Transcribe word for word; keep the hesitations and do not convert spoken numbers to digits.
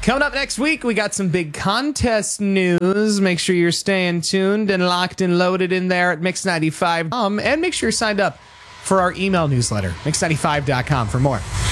Coming up next week, we got some big contest news. Make sure you're staying tuned and locked and loaded in there at mix ninety-five dot com. And make sure you're signed up for our email newsletter, mix ninety-five dot com, for more.